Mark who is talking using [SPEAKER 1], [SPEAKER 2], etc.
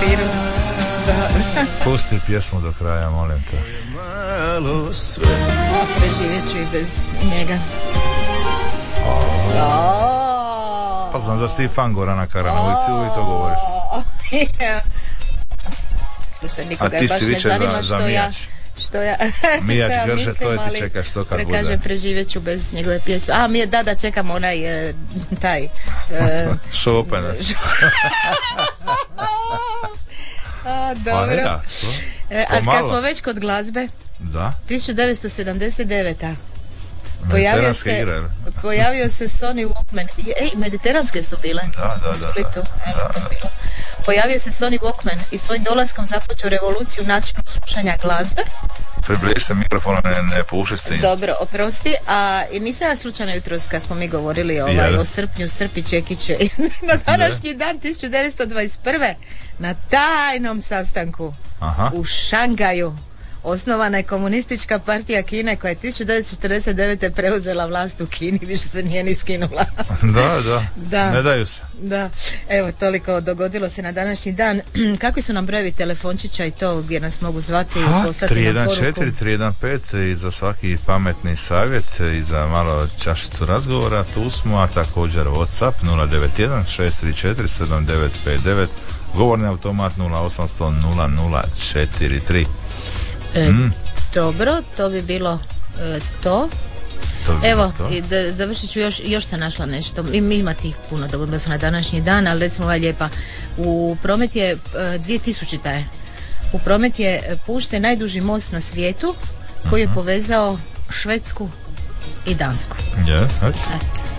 [SPEAKER 1] papiru. Da.
[SPEAKER 2] Pusti pjesmu do kraja, molim te.
[SPEAKER 1] Preživjet ću i bez njega.
[SPEAKER 2] Pa znam da si ti fan Gorana Karanovici, uvijek to govoriš.
[SPEAKER 1] Slušaj, nikoga je baš ne zanima što ja
[SPEAKER 2] Mijač Grže,
[SPEAKER 1] mislim,
[SPEAKER 2] to je ti
[SPEAKER 1] ali
[SPEAKER 2] čekaš to kad bude.
[SPEAKER 1] Kaže, preživjet ću bez njegove pjesme. Da, čekam onaj taj
[SPEAKER 2] Chopin.
[SPEAKER 1] Dobro. Kad smo već kod glazbe,
[SPEAKER 2] da?
[SPEAKER 1] 1979. Pojavio se Sony Walkman. Mediteranske su bile u Splitu. Pojavio se Sony Walkman i svojim dolaskom započeo revoluciju načinu slušanja glazbe.
[SPEAKER 2] Približi se mikrofonu, ne puši se.
[SPEAKER 1] Dobro, oprosti. I nisam ja slučajno jutros kad smo mi govorili o srpnju, Srpi Čekiće. Na današnji dan 1921. na tajnom sastanku u Šangaju osnovana je komunistička partija Kine koja je 1949. preuzela vlast u Kini, više se nije ni skinula. Da. Ne daju se. Da, evo toliko dogodilo se na današnji dan. Kakvi su nam brojevi telefončića i to gdje nas mogu zvati i poslati nam poruku?
[SPEAKER 2] 314 315 i za svaki pametni savjet i za malo čašicu razgovora tu smo, a također WhatsApp 091 634 7959, govorni automat 0800 0043.
[SPEAKER 1] Dobro, to bi bilo to. Evo, završit ću, još sam našla nešto. Ima tih puno, dogodilo se na današnji dan, ali recimo ova lijepa. U promet je 2000. je. U promet je pušten najduži most na svijetu koji je povezao Švedsku i Dansku.
[SPEAKER 2] Eto.